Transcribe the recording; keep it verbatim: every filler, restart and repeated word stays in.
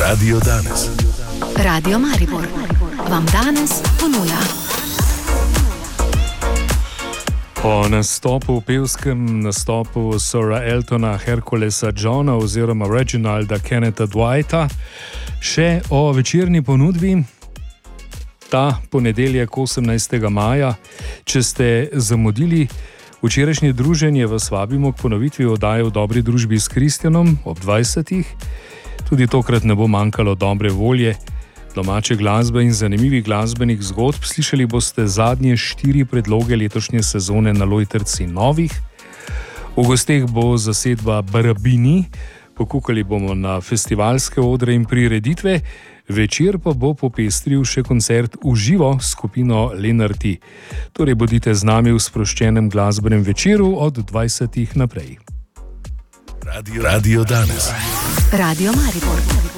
Radio danes. Radio Maribor vam danes ponuja. Po nastopu, pevskem nastopu Sira Eltona Herkulesa Johna oziroma Reginalda Kennetha Dwighta, še o večerni ponudbi. Ta ponedeljek osemnajstega maja, če ste zamudili včerajšnje druženje, vas vabimo k ponovitvi oddaje V dobri družbi s Kristjanom ob dvajsetih. Tudi tokrat ne bo manjkalo dobre volje, domače glasbe in zanimivih glasbenih zgodb. Slišali boste zadnje štiri predloge letošnje sezone na Lojtrci novih. V gosteh bo zasedba Barabini, pokukali bomo na festivalske odre in prireditve, večer pa bo popestril še koncert v živo s skupino Lenarti. Torej bodite z nami v sproščenem glasbenem večeru od dvajsetih naprej. Radio, Radio danes. Radio Maribor.